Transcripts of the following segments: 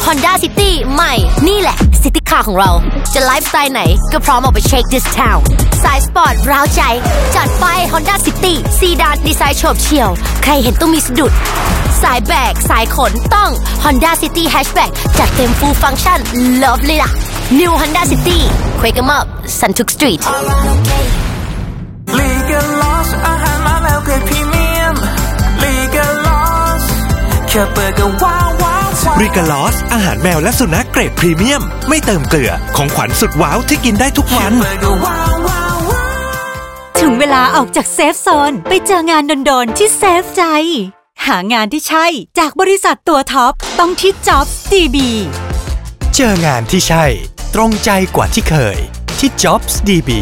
Honda City ใหม่นี่แหละซิตี้คาร์ของเราจะไลฟ์สไตล์ไหนก็พร้อมออกไปเช็ค this town สายสปอร์ตร้าวใจจัดไป Honda City ซีดานดีไซน์โฉบเฉี่ยวใครเห็นต้องมีสะดุดสายแบกสายขนต้อง Honda City Hatchback จัดเต็ม full function love เลยล่ะ New Honda City Quake 'em up Suntuk Street Legal Loss อาหารมาแล้วเกรดพรีเมียม Legal Loss แค่เปิดก็ว้าวว้าว Legal Loss อาหารแมวและสุนัขเกรดพรีเมียมไม่เติมเกลือของขวัญสุดว้าวที่กินได้ทุกวันถึงเวลาออกจากเซฟโซนไปเจองานโดนๆที่เซฟใจหางานที่ใช่จากบริษัทตัวท็อปต้องที่ Jobs DB เจองานที่ใช่ตรงใจกว่าที่เคยที่ Jobs DB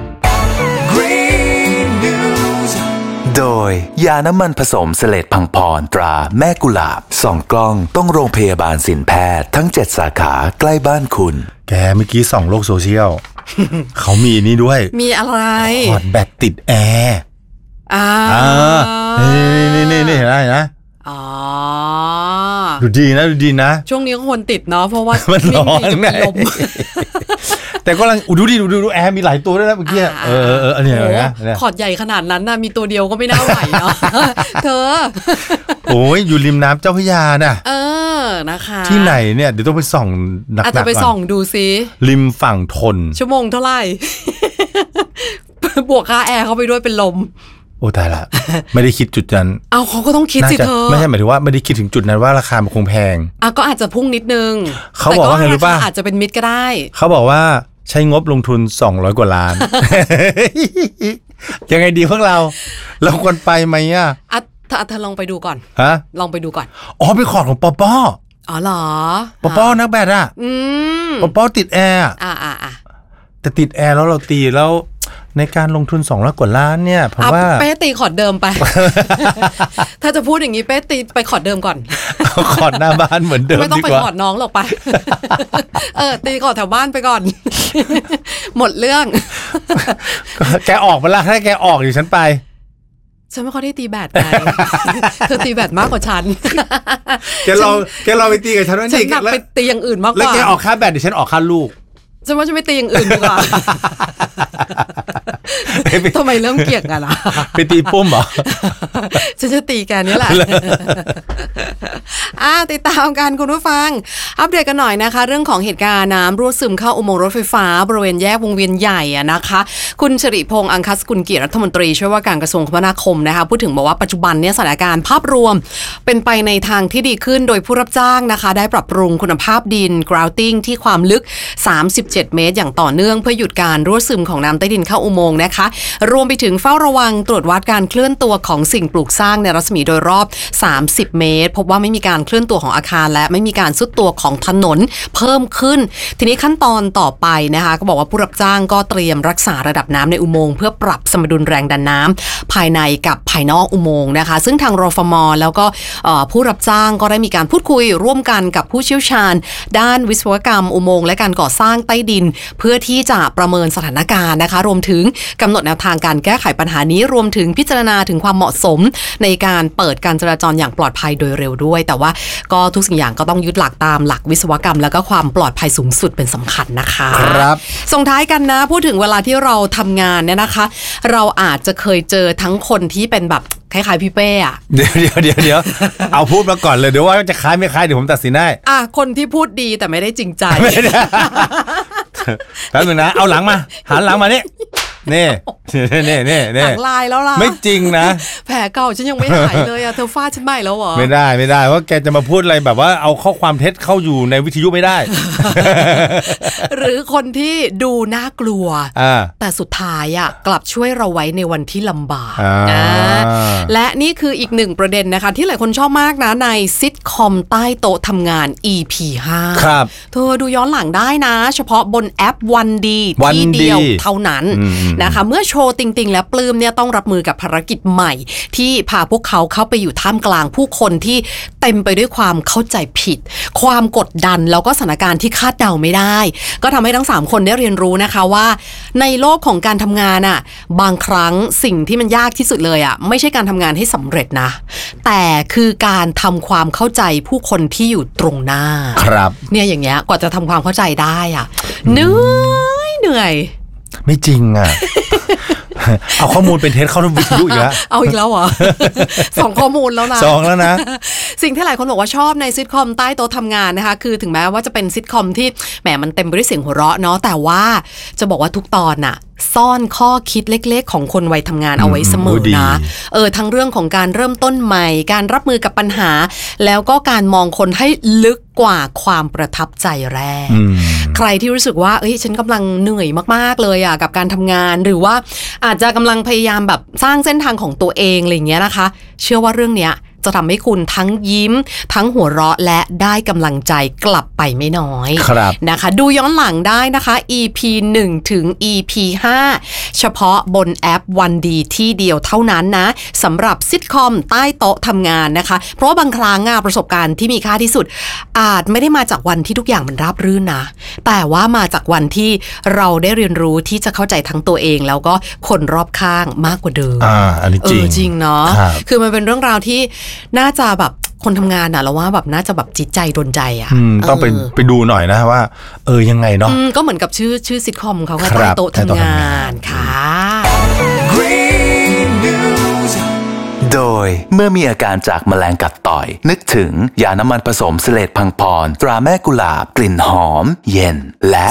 โดยยาน้ำมันผสมเสลดพังพรตราแม่กุหลาบ2 กล้องต้องโรงพยาบาลสินแพทย์ทั้ง7 สาขาใกล้บ้านคุณแกเมื่อกี้ส่องโลกโซเชียล เขามีนี่ด้วยมีอะไรถอดแบตติดแอร์นี่เห็นไหมนะดูดีนะช่วงนี้ก็ควรติดเนาะเพราะว่ามันร้อนไงแต่ก็ดูแอร์มีหลายตัวด้วยนะเมื่อกี้อันนี้นะขอดใหญ่ขนาดนั้นนะมีตัวเดียวก็ไม่น่าไหวเนาะเธอโอ้ยอยู่ริมน้ำเจ้าพระยาน่ะนะคะที่ไหนเนี่ยเดี๋ยวต้องไปส่องหนักๆก่อนอาจจะไปส่องดูซิริมฝั่งทนชั่วโมงเท่าไหร่บวกค่าแอร์เข้าไปด้วยเป็นลมโอ้ตายละไม่ได้คิดจุดนั้นเอาเขาก็ต้องคิดสิเธอไม่ใช่หมายถึงว่าไม่ได้คิดถึงจุดนั้นว่าราคามันคงแพงก็อาจจะพุ่งนิดนึงเขาบอกว่าไงรู้ป่ะอาจจะเป็นมิตรก็ได้เขาบอกว่าใช้งบลงทุน200 กว่าล้านยังไงดีพวกเราควรไปไหมเธอลองไปดูก่อนลองไปดูก่อนไปขอดของปอเหรอปอนักแบดปอติดแอร์แต่ติดแอร์แล้วเราตีแล้วในการลงทุน200 กว่าล้านเนี่ยเพราะว่าเป้ตีขอดเดิมไปถ้าจะพูดอย่างนี้เป้ตีไปขอดเดิมก่อนขอดหน้าบ้านเหมือนเดิมไม่ต้องไปขอดน้องหรอกไปตีขอดแถวบ้านไปก่อนหมดเรื่องแกออกมาละถ้าแกออกอยู่ฉันไปฉันไม่ค่อยได้ตีแบดไงเธอตีแบดมากกว่าฉันแกลองไปตีกับฉันว่าฉันหนักไปตีอย่างอื่นมากกว่าแล้วแกออกค่าแบดดิฉันออกค่าลูกฉันว่าจะไม่ตีอย่างอื่นดีกว่าทำไมเริ่มเกลียดกันล่ะไปตีปุ้มเหรอฉันจะตีแกนี่แหละติดตามกันคุณผู้ฟังอัปเดตกันหน่อยนะคะเรื่องของเหตุการณ์น้ำรั่วซึมเข้าอุโมงค์รถไฟฟ้าบริเวณแยกวงเวียนใหญ่นะคะคุณชริพงษ์อังคสกุลเกียรติรัฐมนตรีช่วยว่าการกระทรวงคมนาคมนะคะพูดถึงบอกว่าปัจจุบันเนี่ยสถานการณ์ภาพรวมเป็นไปในทางที่ดีขึ้นโดยผู้รับจ้างนะคะได้ปรับปรุงคุณภาพดิน grouting ที่ความลึก37 เมตรอย่างต่อเนื่องเพื่อหยุดการรั่วซึมของน้ำใต้ดินเข้าอุโมงค์นะคะรวมไปถึงเฝ้าระวังตรวจวัดการเคลื่อนตัวของสิ่งปลูกสร้างในรัศมีโดยรอบ30 เมตรพบว่าไม่มีการเคลื่อนตัวของอาคารและไม่มีการทรุดตัวของถนนเพิ่มขึ้นทีนี้ขั้นตอนต่อไปนะคะก็บอกว่าผู้รับจ้างก็เตรียมรักษาระดับน้ำในอุโมงค์เพื่อปรับสมดุลแรงดันน้ำภายในกับภายนอกอุโมงค์นะคะซึ่งทางรฟม.แล้วก็ผู้รับจ้างก็ได้มีการพูดคุยร่วมกันกับผู้เชี่ยวชาญด้านวิศวกรรมอุโมงค์และการก่อสร้างใต้ดินเพื่อที่จะประเมินสถานการณ์นะคะรวมถึงกำหนดแนวทางการแก้ไขปัญหานี้รวมถึงพิจารณาถึงความเหมาะสมในการเปิดการจราจรอย่างปลอดภัยโดยเร็วด้วยแต่ว่าก็ทุกสิ่งอย่างก็ต้องยึดหลักตามหลักวิศวกรรมแล้วก็ความปลอดภัยสูงสุดเป็นสำคัญนะคะครับส่งท้ายกันนะพูดถึงเวลาที่เราทำงานเนี่ยนะคะเราอาจจะเคยเจอทั้งคนที่เป็นแบบคล้ายๆพี่เป้อะเดี๋ยวเอาพูดมาก่อนเลยเดี๋ยวว่าจะคล้ายไม่คล้ายเดี๋ยวผมตัดสินได้คนที่พูดดีแต่ไม่ได้จริงใจแป๊บนึงนะเอาหลังมาหันหลังมานี่นี่หลังลายแล้วล่ะไม่จริงนะแผลเก่าฉันยังไม่หายเลยเธอฟาดฉันใหม่แล้วเหรอไม่ได้ว่าแกจะมาพูดอะไรแบบว่าเอาข้อความเท็จเข้าอยู่ในวิทยุไม่ได้หรือคนที่ดูน่ากลัวแต่สุดท้ายกลับช่วยเราไว้ในวันที่ลำบากและนี่คืออีกหนึ่งประเด็นนะคะที่หลายคนชอบมากนะในซิทคอมใต้โต๊ะทำงาน EP 5 ครับเธอดูย้อนหลังได้นะเฉพาะบนแอปวันดีที่เดียวเท่านั้นนะคะเมื่อโชว์ติงติงและปลื้มเนี่ยต้องรับมือกับภารกิจใหม่ที่พาพวกเขาเข้าไปอยู่ท่ามกลางผู้คนที่เต็มไปด้วยความเข้าใจผิดความกดดันแล้วก็สถานการณ์ที่คาดเดาไม่ได้ก็ทำให้ทั้ง3คนได้เรียนรู้นะคะว่าในโลกของการทำงานอ่ะบางครั้งสิ่งที่มันยากที่สุดเลยอ่ะไม่ใช่การทำงานให้สำเร็จนะแต่คือการทำความเข้าใจผู้คนที่อยู่ตรงหน้าครับเนี่ยอย่างเงี้ยกว่าจะทำความเข้าใจได้อ่ะเหนื่อยไม่จริงอ่ะ เอาข้อมูลเป็นเท็จเข้าวิทยุอีกแล้วเอาอีกแล้วเหรอ 2 ข้อมูลแล้วนะ 2แล้วนะสิ่งที่หลายคนบอกว่าชอบในซิทคอมใต้โต๊ะทำงานนะคะคือถึงแม้ว่าจะเป็นซิทคอมที่แหมมันเต็มไปด้วยเสียงหัวเราะเนาะแต่ว่าจะบอกว่าทุกตอนน่ะซ่อนข้อคิดเล็กๆของคนวัยทำงานเอาไว้เสมอนะทั้งเรื่องของการเริ่มต้นใหม่การรับมือกับปัญหาแล้วก็การมองคนให้ลึกกว่าความประทับใจแรกใครที่รู้สึกว่าฉันกำลังเหนื่อยมากๆเลยอ่ะกับการทำงานหรือว่าอาจจะกำลังพยายามแบบสร้างเส้นทางของตัวเองอะไรอย่างเงี้ยนะคะเชื่อว่าเรื่องเนี้ยจะทำให้คุณทั้งยิ้มทั้งหัวเราะและได้กำลังใจกลับไปไม่น้อยนะคะดูย้อนหลังได้นะคะ EP 1 ถึง EP 5 เฉพาะบนแอปวันดีที่เดียวเท่านั้นนะสำหรับซิทคอมใต้โต๊ะทำงานนะคะเพราะว่าบางครั้งประสบการณ์ที่มีค่าที่สุดอาจไม่ได้มาจากวันที่ทุกอย่างมันราบรื่นนะแต่ว่ามาจากวันที่เราได้เรียนรู้ที่จะเข้าใจทั้งตัวเองแล้วก็คนรอบข้างมากกว่าเดิมอันนี้จริงเนาะคือมันเป็นเรื่องราวที่น่าจะแบบคนทำงานเราว่าแบบน่าจะแบบจิตใจโดนใจต้องไปดูหน่อยนะว่ายังไงเนาะก็เหมือนกับชื่อซิทคอมเขาก็ใต้โต๊ะทำงานค่ะ Green News โดยเมื่อมีอาการจากแมลงกัดต่อยนึกถึงยาน้ำมันผสมเสลดพังพรตราแม่กุหลาบกลิ่นหอมเย็นและ